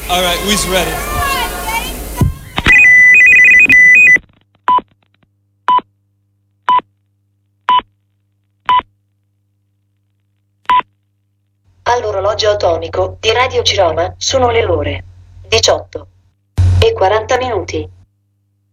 All right, we's ready. All'orologio atomico di Radio Ciroma sono le ore 18:40.